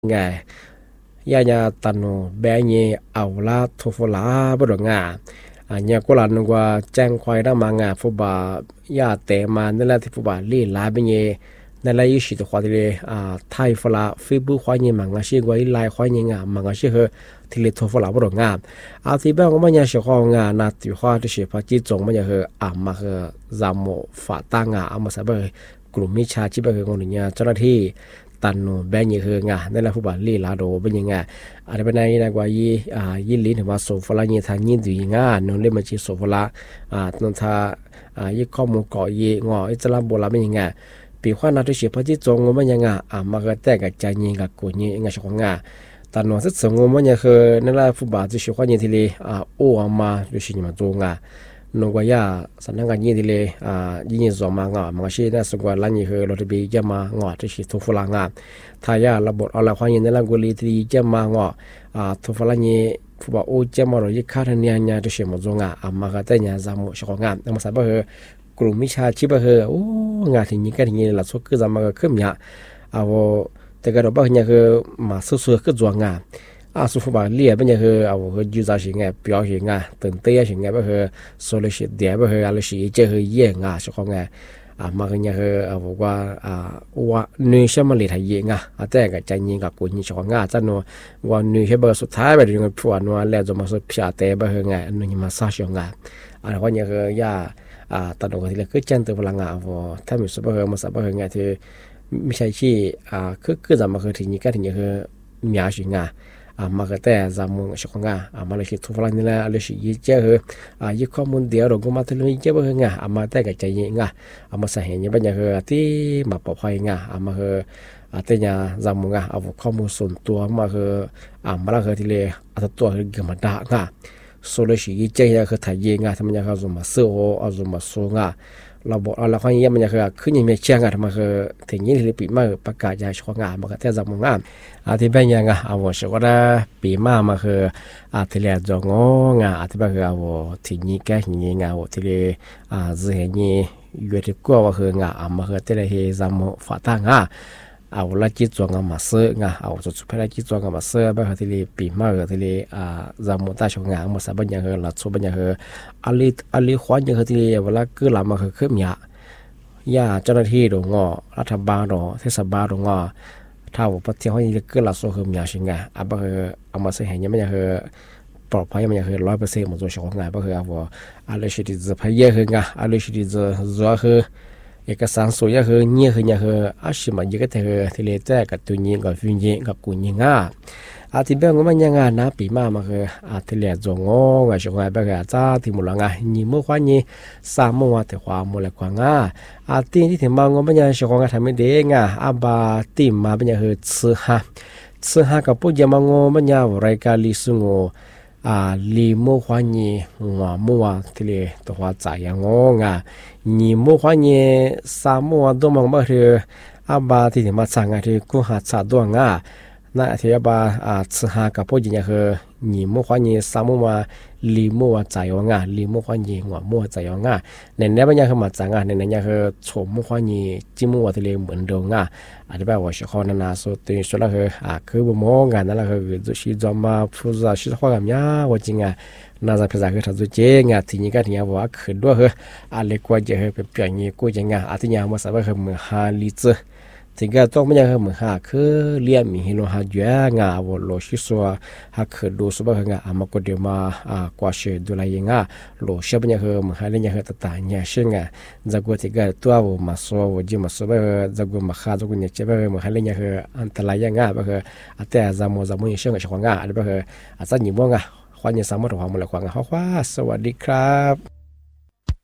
ไงยาตันโนแบเยเอาลาโทฟลาบดงาเนี่ยกุลันกว่าแจ้งควายได้มางาฟุบายาเตมานั่นแหละที่ฟุบาลีลาเบเยนั่นแหละยิ่งสิตัวควายเลยไทยฟลาฟิบุควายเยมังอาชีกว่าอีไลควายเยงามังอาชีเหอที่เลโทฟลาบดงาอาที่บ้านก็มันยังเชื่อของานาติควาที่เชื่อพระจิตจงมันยังเหอมาเหอจามโมฝาตางาอามาสบายกลุ่มมิชาชีพเหอคนนี้เจ้าหน้าที่ตันโนแบงเยงานั่นแหละผู้บาลีลาโดเป็นยังไงอะไรเป็นไงนะกว่ายี่ลิ้นถึงว่าโซฟลาเยทางยี่ดีงานนเล่มจีโซฟลานนทายี่ข้อมูลก่อยี่งออิสลามโบราณเป็นยังไงปีขวานาทุเฉพาะที่จงมันยังไงมาก็แต่กับใจยิงกับกูยี่งาชงงาตันโนสักสงมันยังคือนั่นแหละผู้บาที่เชื่อว่ายี่ทีเลยโอ้มาดูสิมาจงนกว่ายาสันนักยี่ทีเลยยี่จอมางมันก็ใช่น่าสงวนลันยี่คือเราจะไปจะมางอที่ชิทุฟลางทายาระบบอะไรความยี่นั่นละกุลีที่จะมางอทุฟลายี่ผู้บ่าวโอ้จะมาเรายี่ขาดเนี่ยเนี่ยที่เชื่อมาจงมาก็แต่เนี่ยจำหมดชงแต่มาสับเหอกลุ่มมิชาชีพเหอโอ้งานที่นี่ก็ที่นี่ละสุดคือจำมาก็ขึ้นเนี่ยแต่ก็เราบอกเนี่ยคือมาสู้ๆก็จวงสุภาพเลี้ยเป็นยังคือยูซาสิงห์表现等待สิงห์แบบ说了些点แบบอะไรสิเจอเยี่ยงชของมากันยังคือว่าว่าเนื้อเชื่อมันเลยทายเยี่ยงแต่ก็ใจยิงกับกูนี่ชของจันโนว่าเนื้อเชื่อแบบสุดท้ายแบบยังพวกนัวแล้วจะมาสุดพิจารณาแบบนั่นมาซาชงอะไรว่ายังคือยาตอนนั้นที่เราคือจันตัวพลังถ้ามีสุภาพมาสับที่ไม่ใช่ที่คือจะมาคือที่นี่ก็ที่นี่คือมีอาชีพมาก็แต่จำมึงชกงมาเลยคิดทุกวันนี้แหละเลยสิยิ่งเจอยิ่งข้อมูลเดียวเราก็มาถึงยิ่งเจอบ้างมาแต่กับใจยิ่งมาใส่เห็นยังเป็นอย่างที่มาปลอดภัยมาแต่เนี่ยจำมึงข้อมูลส่วนตัวมามาแล้วที่เลยตัวเกี่ยวกับด่าโซลูชันยิ่งเจอคือถ่ายยิ่งทำมันยังเขาจะมาซื้อจะมาส่งเราบอกเราความยิ่งมันจะขึ้นยังไม่เชื่อทำไมถึงยิ่งที่ปีมาประกาศยาชกมาก็แต่จำมึงที่เป็นยังว่าชกได้ปีมาที่เรียกจงที่เป็นที่นี่แก่ที่นี่ที่เรียกเรื่องนี้อยู่ที่กัวว่ามาที่เรียกจำฝาตั้งละจิตจงมาซื้อจุดสุดท้ายจิตจงมาซื้อแบบที่เรียกปีมาที่เรียกจำตาชกมาสับยังละสุบยังอันนี้ขวัญยังที่เรียกเวลาคือเรามาขึ้นยาเจ้าหน้าที่ดงรัฐบาลเทศบาลดงถ้าว่าประเทศเขายังเกิดละสุขขึ้นสิงเอามาใส่เห็นยังไม่ยังปลอดภัยมันยัง100%หมดตัวชกเพราะว่าอะไรสิ่งที่จะพยายามอะไรสิ่งที่จะรักเอกสารสวยเนี่ยอาชีพมันยังก็ที่เลี้ยงแต่กับตัวนี้กับฟินยิงกับกุญยิงที่เบื้องมันยังนะปีมาที่เลี้ยงจงชกแบบจ้าที่มุลังนี่เมื่อวันนี้สามวันที่ความมุลกว่างที่ถึงบางมันยังชกทำไม่ได้บาติมมาเป็นยังซื้อกับผู้ยามมันยังรายการลิสุงลีโมขวานีหัวมัวที่เลยตัวใจยังนี่โมขวานีสามมัวตัวมังบ่คือบาที่มาสั่งที่กูหาสาดวงน่าที่บาซื้อกับผู้ยังคือนี่โมขวานีสามมัวลีโมใจยังลีโมขวานีหัวมัวใจยังในนี้มันยังคือมาสั่งในนี้ยังคือชมโมขวานีจิมัวที่เลยเหมือนเดิมอธิบายว่าชอบนาสุดที่สุดแล้วคือบุมองนั่นแหละคือจุดที่จะมาพูดจากสิ่งที่ความยากว่าจริงน่าจะเป็นจากที่ทำจุดเจงที่นี่ก็ที่นี่ว่าคือด้วยอะไรกว่าจะเป็นเปลี่ยนงี้กูจริงที่นี่มาสับคือมือหาลิซที่ก็ต้องไม่ยังคือมือหาคือเลี้ยมีฮิโลหาเยอะว่าโลชิสัวคือดูสุบะมาก็เดียวมากว่าเชื่อดูแลยังโลเชื่อเป็นยังคือมือหาเลี้ยงคือต่างเนี่ยเชื่อจากว่าที่ก็ตัวมาสัวว่าจิมาสัวจากว่ามาขาจากว่าเนี่ยเชื่อมือหาเลี้ยงคืออันตรายยังแบบคือแต่จำว่าเชื่อกับชาวงอะไรแบบคืออาจจะหนีมั่งความยังสามารถทำหมดเลยความสวัสดีครับ